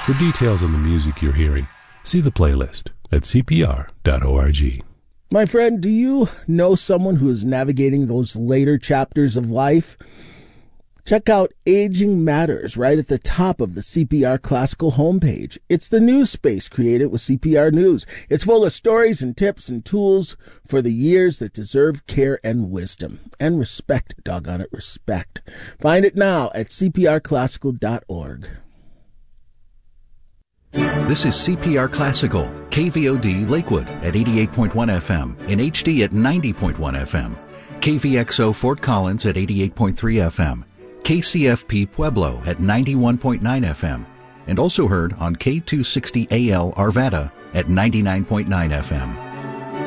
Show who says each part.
Speaker 1: For details on the music you're hearing, see the playlist at cpr.org.
Speaker 2: My friend, do you know someone who is navigating those later chapters of life? Check out Aging Matters right at the top of the CPR Classical homepage. It's the news space created with CPR News. It's full of stories and tips and tools for the years that deserve care and wisdom. And respect, doggone it, respect. Find it now at cprclassical.org.
Speaker 3: This is CPR Classical, KVOD Lakewood at 88.1 FM, in HD at 90.1 FM, KVXO Fort Collins at 88.3 FM, KCFP Pueblo at 91.9 FM, and also heard on K260AL Arvada at 99.9 FM.